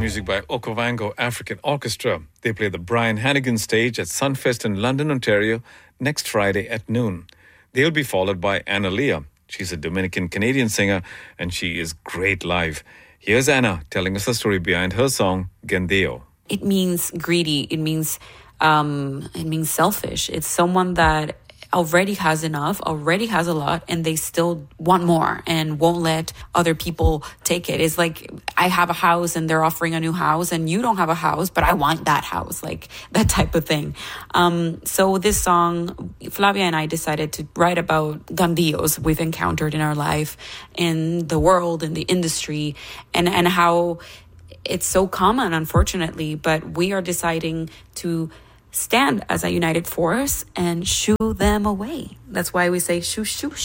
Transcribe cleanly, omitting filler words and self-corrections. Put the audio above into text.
music by Okavango African Orchestra. They play the Brian Hannigan stage at Sunfest in London, Ontario, next Friday at noon. They'll be followed by Anna Leah. She's a Dominican-Canadian singer, and she is great live. Here's Anna telling us the story behind her song, Gendeo. It means greedy. It means selfish. It's someone that already has enough, already has a lot, and they still want more and won't let other people take it. It's like, I have a house and they're offering a new house and you don't have a house, but I want that house, like that type of thing. So this song, Flavia and I decided to write about gandios we've encountered in our life, in the world, in the industry, and how it's so common, unfortunately, but we are deciding to stand as a united force and shoo them away. That's why we say shoo, shoo, shoo.